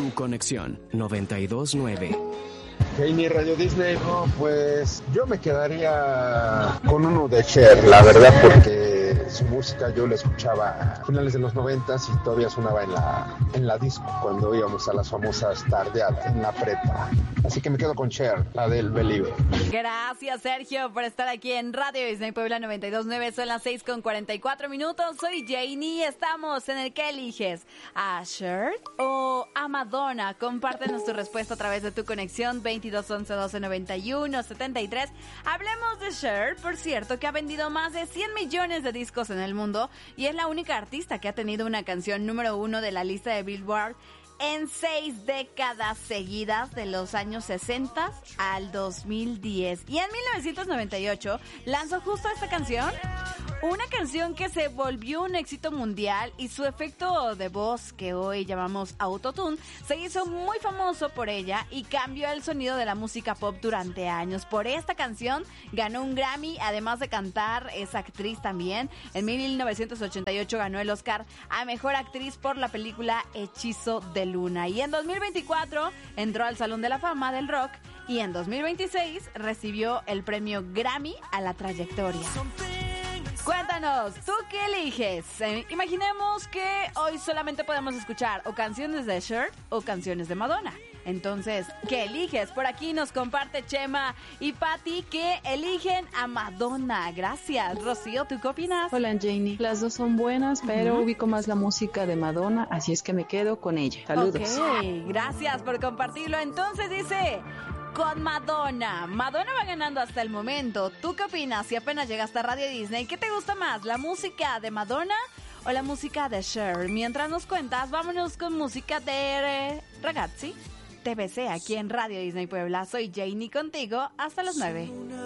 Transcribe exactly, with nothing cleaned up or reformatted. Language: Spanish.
Tu conexión noventa y dos punto nueve. Hey, mi Radio Disney, no, pues yo me quedaría con uno de Cher, la verdad, porque su música yo la escuchaba a finales de los noventas y todavía sonaba en la, en la disco cuando íbamos a las famosas tardeadas en la prepa. Así que me quedo con Cher, la del Believer. Gracias, Sergio, por estar aquí en Radio Disney Puebla noventa y dos punto nueve. Son las seis con cuarenta y cuatro minutos. Soy Janie. Estamos en el ¿Qué eliges? ¿A Cher o a Madonna? Compártenos tu respuesta a través de tu conexión veintidós once doce noventa y uno setenta y tres. Hablemos de Cher, por cierto, que ha vendido más de cien millones de discos en el mundo y es la única artista que ha tenido una canción número uno de la lista de Billboard en seis décadas seguidas, de los años sesenta al dos mil diez. Y en mil novecientos noventa y ocho lanzó justo esta canción, una canción que se volvió un éxito mundial y su efecto de voz, que hoy llamamos autotune, se hizo muy famoso por ella y cambió el sonido de la música pop durante años. Por esta canción ganó un Grammy, además de cantar, es actriz también. En mil novecientos ochenta y ocho ganó el Oscar a Mejor Actriz por la película Hechizo de Luna. Y en dos mil veinticuatro entró al Salón de la Fama del Rock y en dos mil veintiséis recibió el premio Grammy a la trayectoria. Cuéntanos, ¿tú qué eliges? Eh, imaginemos que hoy solamente podemos escuchar o canciones de Cher o canciones de Madonna. Entonces, ¿qué eliges? Por aquí nos comparte Chema y Patti que eligen a Madonna. Gracias. Rocío, ¿tú qué opinas? Hola, Janie. Las dos son buenas, pero uh-huh. ubico más la música de Madonna, así es que me quedo con ella. Saludos. Ok, gracias por compartirlo. Entonces dice... con Madonna. Madonna va ganando hasta el momento. ¿Tú qué opinas si apenas llegaste a Radio Disney? ¿Qué te gusta más, la música de Madonna o la música de Cher? Mientras nos cuentas, vámonos con música de Ragazzi, T B C, aquí en Radio Disney Puebla. Soy Janie contigo hasta las nueve.